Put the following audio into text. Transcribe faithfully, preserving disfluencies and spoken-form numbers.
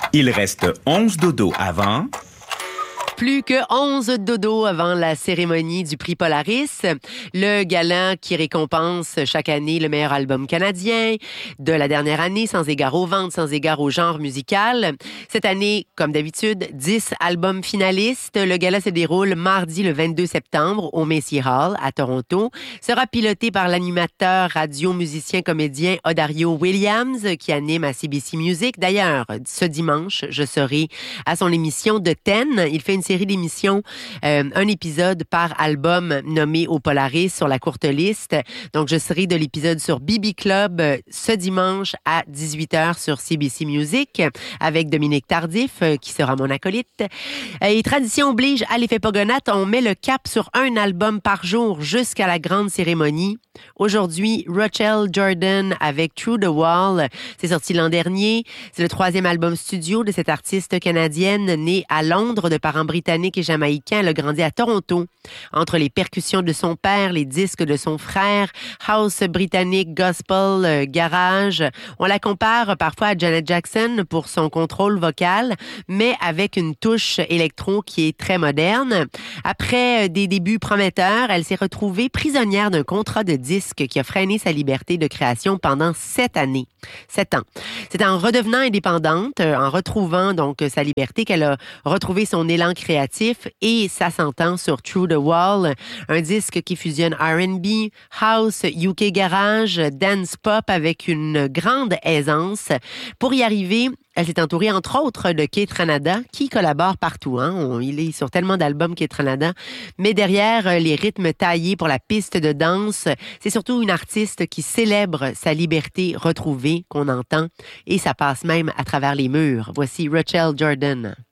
Il reste onze dodos avant. Plus que onze dodos avant la cérémonie du prix Polaris, le gala qui récompense chaque année le meilleur album canadien de la dernière année, sans égard aux ventes, sans égard au genre musical. Cette année, comme d'habitude, dix albums finalistes. Le gala se déroule mardi le vingt-deux septembre au Macy Hall à Toronto. Sera piloté par l'animateur radio, musicien, comédien Odario Williams qui anime à C B C Music. D'ailleurs, ce dimanche, je serai à son émission de Ten. Il fait une série d'émissions, euh, un épisode par album nommé au Polaris sur la courte liste. Donc, je serai de l'épisode sur B B Club euh, ce dimanche à dix-huit heures sur C B C Music avec Dominique Tardif euh, qui sera mon acolyte. Euh, et tradition oblige à l'effet Pogonate, on met le cap sur un album par jour jusqu'à la grande cérémonie. Aujourd'hui, Rachel Jordan avec Through the Wall. C'est sorti l'an dernier. C'est le troisième album studio de cette artiste canadienne née à Londres de parents britanniques et jamaïcains. Elle a grandi à Toronto. Entre les percussions de son père, les disques de son frère, house britannique, gospel, euh, garage. On la compare parfois à Janet Jackson pour son contrôle vocal, mais avec une touche électro qui est très moderne. Après des débuts prometteurs, elle s'est retrouvée prisonnière d'un contrat de disque qui a freiné sa liberté de création pendant sept années. Sept ans. C'est en redevenant indépendante, en retrouvant donc sa liberté qu'elle a retrouvé son élan créatif et ça s'entend sur Through the Wall, un disque qui fusionne R and B, house, U K garage, dance pop avec une grande aisance. Pour y arriver, elle s'est entourée, entre autres, de Keith Ranada, qui collabore partout. Hein? On, il est sur tellement d'albums, Keith Ranada. Mais derrière les rythmes taillés pour la piste de danse, c'est surtout une artiste qui célèbre sa liberté retrouvée qu'on entend. Et ça passe même à travers les murs. Voici Rachel Jordan.